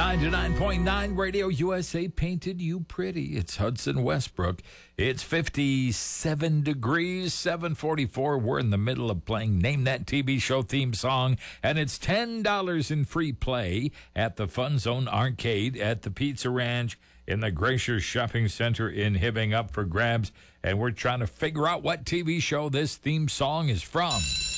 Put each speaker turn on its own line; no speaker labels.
99.9 Radio USA painted you pretty. It's Hudson Westbrook. It's 57 degrees, 744. We're in the middle of playing Name That TV Show theme song, and it's $10 in free play at the Fun Zone Arcade at the Pizza Ranch in the Gracious Shopping Center in Hibbing, up for grabs. And we're trying to figure out what TV show this theme song is from.